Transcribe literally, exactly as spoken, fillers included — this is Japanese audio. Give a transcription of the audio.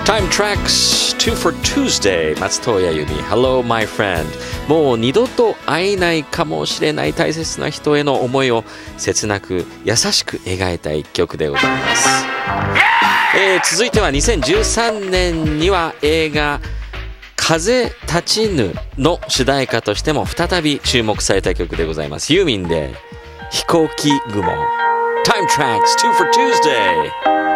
Time Tracks two for Tuesday 松任谷由実 Hello my friend もう二度と会えないかもしれない大切な人への思いを切なく優しく描いた一曲でございます、えー、続いてはにせんじゅうさんねんには映画風立ちぬの主題歌としても再び注目された曲でございます。ユーミンで飛行機雲 Time Tracks two for Tuesday